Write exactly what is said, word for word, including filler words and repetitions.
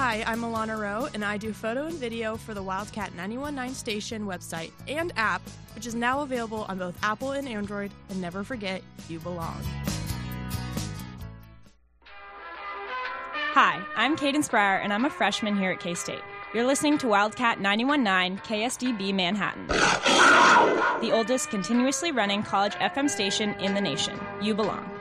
Hi, I'm Alana Rowe, and I do photo and video for the Wildcat ninety-one point nine station website and app, which is now available on both Apple and Android. And never forget, you belong. Hi, I'm Cadence Breyer, and I'm a freshman here at K-State. You're listening to Wildcat ninety-one point nine K S D B Manhattan, the oldest continuously running college F M station in the nation. You belong.